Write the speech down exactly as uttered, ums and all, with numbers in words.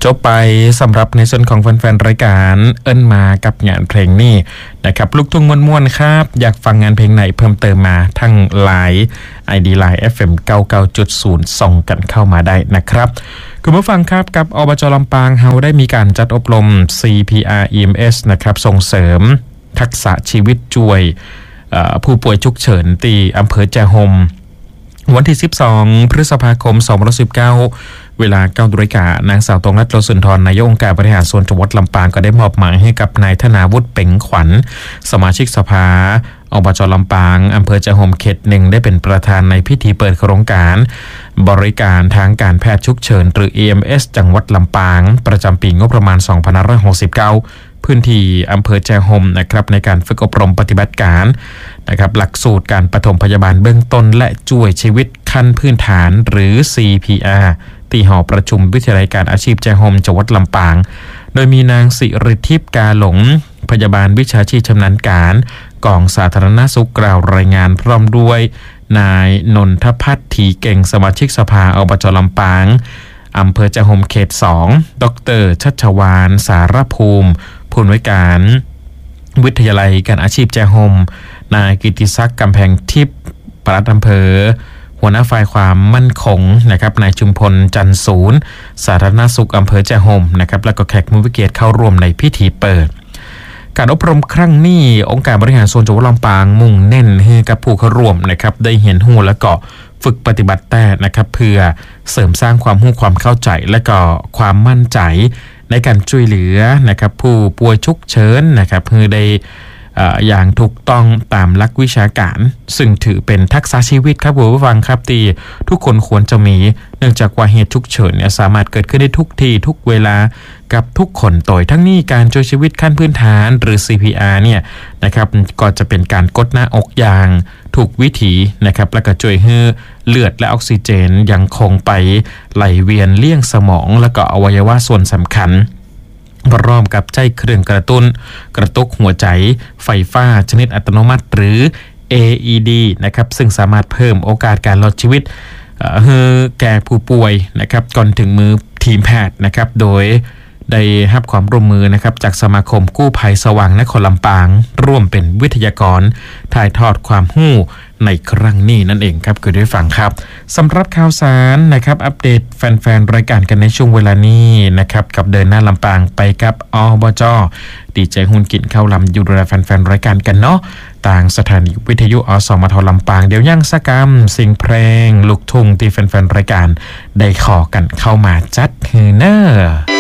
จบไปสำหรับในส่วนของแฟนๆรายการเอิ้นมากับงานเพลงนี้นะครับลูกทุ่งม้วนๆครับอยากฟังงานเพลงไหนเพิ่มเติมมาทั้งไลน์ ไอ ดี Line เอฟ เอ็ม เก้าสิบเก้าจุดศูนย์ ส่งกันเข้ามาได้นะครับคุณผู้ฟังครับกับอบจ.ลำปางเฮาได้มีการจัดอบรม ซี พี อาร์ อี เอ็ม เอส นะครับส่งเสริมทักษะชีวิตช่วยผู้ป่วยฉุกเฉินที่อำเภอแจฮมวันที่สิบสองพฤษภาคมสองพันสิบเก้าเวลาเก้านาฬิกานางสาวตรงรัตน์โลสุนทรนายกองค์การบริหารส่วนจังหวัดลำปางก็ได้มอบหมายให้กับนายธนาวุฒิเป๋งขวัญสมาชิกสภาอบจ.ลำปางอำเภอแจฮมเขตหนึ่งได้เป็นประธานในพิธีเปิดโครงการบริการทางการแพทย์ฉุกเฉินหรือ อี เอ็ม เอส จังหวัดลำปางประจำปีงบประมาณสองพันห้าร้อยหกสิบเก้าพื้นที่อำเภอแจฮมนะครับในการฝึกอบรมปฏิบัติการนะครับหลักสูตรการปฐมพยาบาลเบื้องต้นและช่วยชีวิตขั้นพื้นฐานหรือ ซี พี อาร์ ที่หอประชุมวิทยาลัยการอาชีพแจฮมจังหวัดลำปางโดยมีนางสิริทิพย์กาหลงพยาบาลวิชาชีพชำนาญการกองสาธารณสุขกล่าวรายงานพร้อมด้วยนายนนทพัฒน์ถีเก่งสมาชิกสภาอบจ.ลำปางอำเภอแจฮมเขตสองดรชัชวาลสารภูมิผู้อำนวยการวิทยาลัยการอาชีพแจฮมนายกิติศักดิ์กำแพงทิพย์ปลัดอำเภอหัวหน้าฝ่ายความมั่นคงนะครับนายชุมพลจันทร์ศูนย์สาธารณสุขอำเภอแจฮมนะครับแล้วก็แขกผู้มีเกียรติเข้าร่วมในพิธีเปิดการอบรมครั้งนี้องค์การบริหารส่วนจังหวัดลำปางมุ่งเน้นให้กับผู้เข้าร่วมนะครับได้เห็นหูและก็ฝึกปฏิบัติแต่นะครับเพื่อเสริมสร้างความรู้ความเข้าใจและก็ความมั่นใจในการช่วยเหลือนะครับผู้ป่วยฉุกเฉินนะครับเพื่อได้อย่างถูกต้องตามหลักวิชาการซึ่งถือเป็นทักษะชีวิตครับผู้ฟังครับที่ทุกคนควรจะมีเนื่องจากว่าเหตุฉุกเฉินเนี่ยสามารถเกิดขึ้นได้ทุกที่ทุกเวลากับทุกคนโดยทั้งนี้การช่วยชีวิตขั้นพื้นฐานหรือ ซี พี อาร์ เนี่ยนะครับก็จะเป็นการกดหน้าอกอย่างถูกวิธีนะครับแล้วก็ช่วยให้เลือดและออกซิเจนยังคงไปไหลเวียนเลี้ยงสมองแล้วก็อวัยวะส่วนสำคัญพร้อมกับใจเครื่องกระตุ้นกระตุกหัวใจไฟฟ้าชนิดอัตโนมัติหรือ เอ อี ดี นะครับซึ่งสามารถเพิ่มโอกาสการรอดชีวิตให้แก่ผู้ป่วยนะครับก่อนถึงมือทีมแพทย์นะครับโดยได้รับความร่วมมือนะครับจากสมาคมกู้ภัยสว่างนครลำปางร่วมเป็นวิทยากรถ่ายทอดความรู้ในครั้งนี้นั่นเองครับคือได้ฟังครับสำหรับข่าวสารนะครับอัปเดตแฟนๆรายการกันในช่วงเวลานี้นะครับกับเดินหน้าลำปางไปกับอบจ.ดีใจหุ่นกินข้าวลำอยู่ดูแลแฟนๆรายการกันเนาะต่างสถานีวิทยุอสมทลำปางเดี๋ยวย่างสกรรมสิ่งเพลงลูกทุ่งที่แฟนๆรายการได้ขอกันเข้ามาจัดฮือเนอ